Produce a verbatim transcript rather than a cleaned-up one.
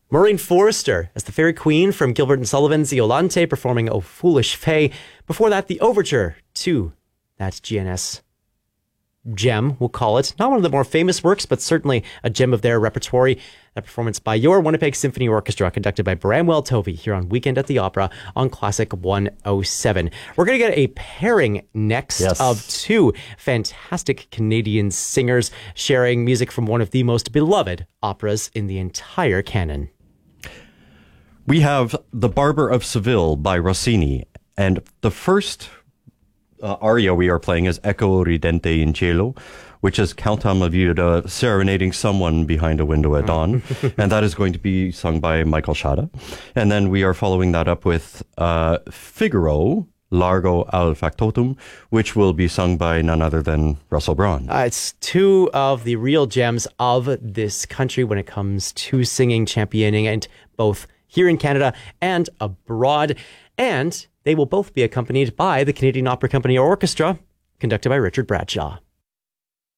Maureen Forrester as the fairy queen from Gilbert and Sullivan's Iolante performing O Foolish Fae. Before that, the overture to that G N S gem, we'll call it. Not one of the more famous works, but certainly a gem of their repertory. That performance by your Winnipeg Symphony Orchestra, conducted by Bramwell Tovey here on Weekend at the Opera on Classic one oh seven. We're going to get a pairing next yes. of two fantastic Canadian singers sharing music from one of the most beloved operas in the entire canon. We have The Barber of Seville by Rossini, and the first Uh, aria we are playing is Eco Ridente in Cielo, which is Count Amavuda serenading someone behind a window at dawn. And that is going to be sung by Michael Shada. And then we are following that up with uh, Figaro, Largo al Factotum, which will be sung by none other than Russell Braun. Uh, it's two of the real gems of this country when it comes to singing, championing, and both here in Canada and abroad. And they will both be accompanied by the Canadian Opera Company Orchestra, conducted by Richard Bradshaw.